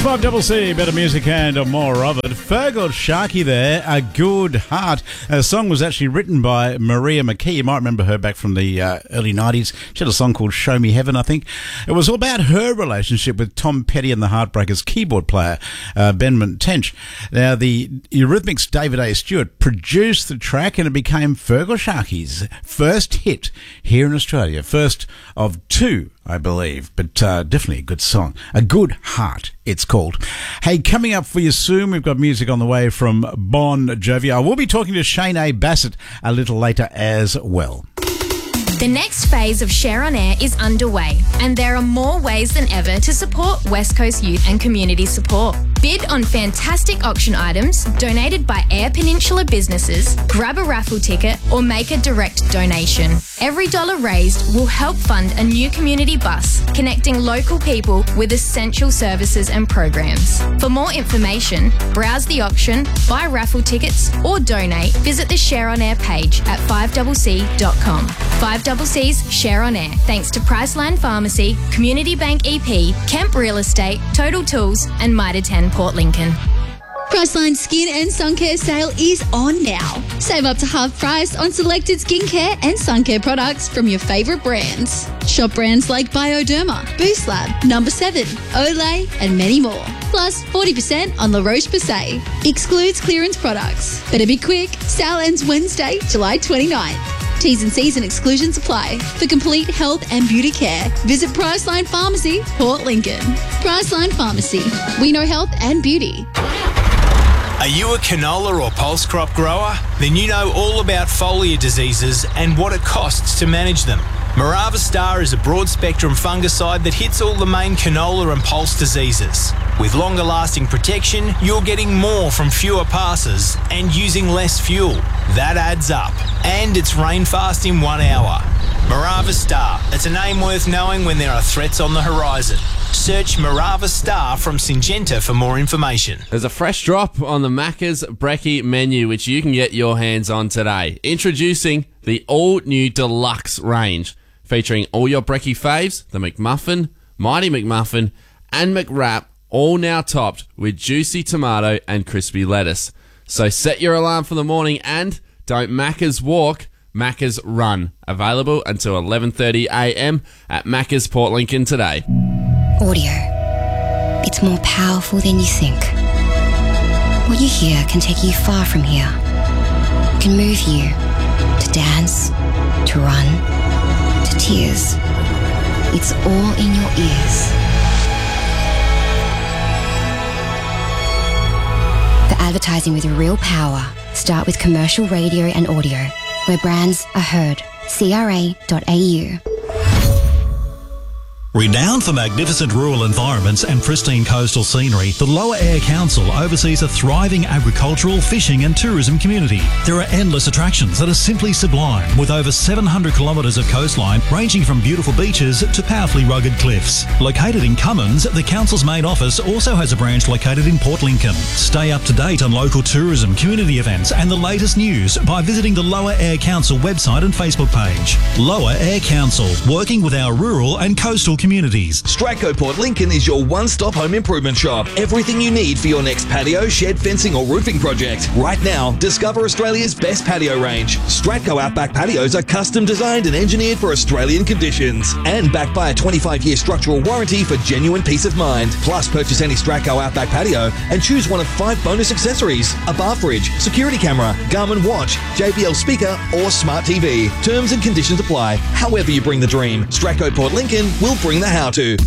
5CC, better music and more of it. Fergal Sharkey there, A Good Heart. The song was actually written by Maria McKee. You might remember her back from the early 90s. She had a song called Show Me Heaven, I think. It was all about her relationship with Tom Petty and the Heartbreakers keyboard player, Ben Tench. Now, the Eurythmics' David A. Stewart produced the track and it became Fergal Sharkey's first hit here in Australia. First of two, I believe, but definitely a good song. A Good Heart, it's called. Hey, coming up for you soon, we've got music on the way from Bon Jovi. I will be talking to Shane A. Bassett a little later as well. The next phase of Share on Air is underway, and there are more ways than ever to support West Coast youth and community support. Bid on fantastic auction items donated by Air Peninsula businesses, grab a raffle ticket, or make a direct donation. Every dollar raised will help fund a new community bus connecting local people with essential services and programs. For more information, browse the auction, buy raffle tickets, or donate, visit the Share on Air page at 5cc.com. 5CC's Share on Air, thanks to Priceline Pharmacy, Community Bank EP, Kemp Real Estate, Total Tools, and Mitre 10 Port Lincoln. Priceline Skin and Sun Care sale is on now. Save up to half price on selected skincare and sun care products from your favourite brands. Shop brands like Bioderma, Boost Lab, Number 7, Olay, and many more. Plus 40% on La Roche-Posay. Excludes clearance products. Better be quick. Sale ends Wednesday, July 29th. T's and C's and exclusions apply. For complete health and beauty care, visit Priceline Pharmacy, Port Lincoln. Priceline Pharmacy. We know health and beauty. Are you a canola or pulse crop grower? Then you know all about foliar diseases and what it costs to manage them. Morava Star is a broad-spectrum fungicide that hits all the main canola and pulse diseases. With longer-lasting protection, you're getting more from fewer passes and using less fuel. That adds up. And it's rain-fast in 1 hour. Morava Star. It's a name worth knowing when there are threats on the horizon. Search Morava Star from Syngenta for more information. There's a fresh drop on the Macca's Brekkie menu, which you can get your hands on today. Introducing the all-new Deluxe range, featuring all your Brekkie faves, the McMuffin, Mighty McMuffin, and McWrap, all now topped with juicy tomato and crispy lettuce. So set your alarm for the morning and don't Macca's walk, Macca's run. Available until 11:30 a.m. at Macca's Port Lincoln today. Audio. It's more powerful than you think. What you hear can take you far from here. It can move you to dance, to run, to tears. It's all in your ears. For advertising with real power, start with commercial radio and audio, where brands are heard. CRA.au. Renowned for magnificent rural environments and pristine coastal scenery, the Lower Eyre Council oversees a thriving agricultural, fishing and tourism community. There are endless attractions that are simply sublime, with over 700 kilometres of coastline ranging from beautiful beaches to powerfully rugged cliffs. Located in Cummins, the council's main office also has a branch located in Port Lincoln. Stay up to date on local tourism, community events and the latest news by visiting the Lower Eyre Council website and Facebook page. Lower Eyre Council, working with our rural and coastal communities. Stratco Port Lincoln is your one-stop home improvement shop. Everything you need for your next patio, shed, fencing or roofing project. Right now, discover Australia's best patio range. Stratco Outback patios are custom designed and engineered for Australian conditions and backed by a 25-year structural warranty for genuine peace of mind. Plus, purchase any Stratco Outback patio and choose one of 5 bonus accessories: a bar fridge, security camera, Garmin watch, JBL speaker or smart TV. Terms and conditions apply. However you bring the dream, Stratco Port Lincoln will bring the how-to.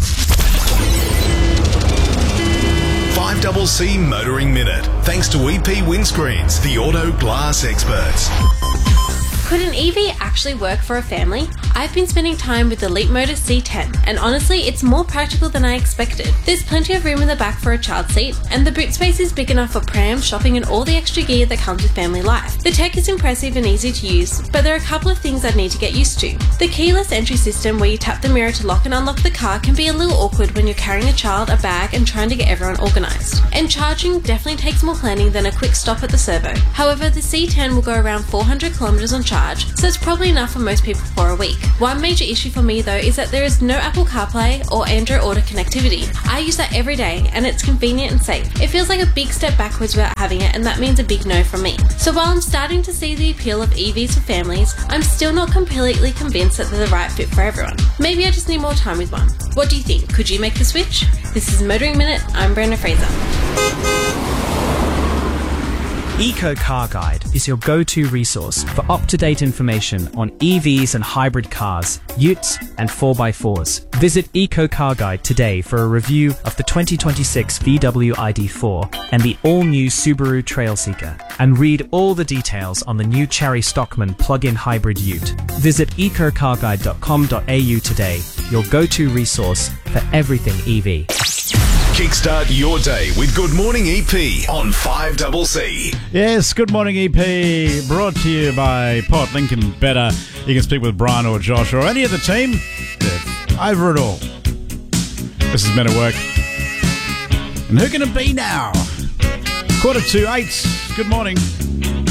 5CC Motoring Minute. Thanks to EP Windscreens, the auto glass experts. Could an EV actually work for a family? I've been spending time with the Leapmotor C10, and honestly, it's more practical than I expected. There's plenty of room in the back for a child seat, and the boot space is big enough for pram, shopping, and all the extra gear that comes with family life. The tech is impressive and easy to use, but there are a couple of things I'd need to get used to. The keyless entry system, where you tap the mirror to lock and unlock the car, can be a little awkward when you're carrying a child, a bag, and trying to get everyone organised. And charging definitely takes more planning than a quick stop at the servo. However, the C10 will go around 400 kilometres on charge charge, so it's probably enough for most people for a week. One major issue for me though is that there is no Apple CarPlay or Android Auto connectivity. I use that every day and it's convenient and safe. It feels like a big step backwards without having it, and that means a big no from me. So while I'm starting to see the appeal of EVs for families, I'm still not completely convinced that they're the right fit for everyone. Maybe I just need more time with one. What do you think? Could you make the switch? This is Motoring Minute. I'm Brenda Fraser. Eco Car Guide is your go-to resource for up-to-date information on EVs and hybrid cars, utes and 4x4s. Visit Eco Car Guide today for a review of the 2026 VW ID4 and the all-new Subaru Trailseeker, and read all the details on the new Chery Stockman plug-in hybrid ute. Visit ecocarguide.com.au today, your go-to resource for everything EV. Kickstart your day with Good Morning EP on 5CC. Yes, Good Morning EP, brought to you by Port Lincoln Better. You can speak with Brian or Josh or any of the team. They're over it all. This is Men at Work. And who can it be now? 7:45. Good morning.